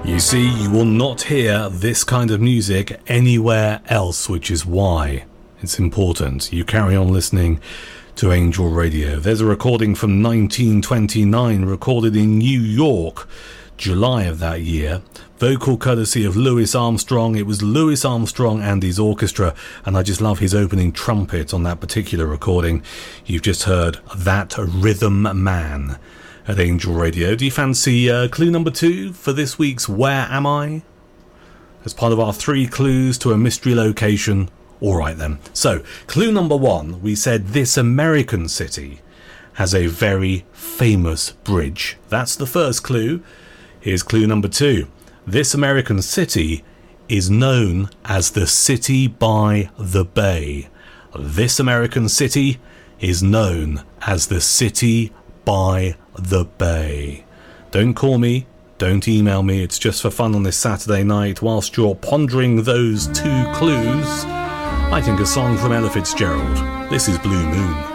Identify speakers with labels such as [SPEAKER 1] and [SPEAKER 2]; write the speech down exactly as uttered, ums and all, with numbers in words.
[SPEAKER 1] You see, you will not hear this kind of music anywhere else, which is why it's important you carry on listening to Angel Radio. There's a recording from nineteen twenty-nine, recorded in New York, July of that year. Vocal courtesy of Louis Armstrong. It was Louis Armstrong and his orchestra, and I just love his opening trumpet on that particular recording. You've just heard That Rhythm Man at Angel Radio. Do you fancy uh, clue number two for this week's Where Am I? As part of our three clues to a mystery location. Alright then. So, clue number one, we said this American city has a very famous bridge. That's the first clue. Here's clue number two. This American city is known as the City by the Bay. This American city is known as the City by the Bay. Don't call me, don't email me, it's just for fun on this Saturday night. Whilst you're pondering those two clues, I think a song from Ella Fitzgerald. This is Blue Moon.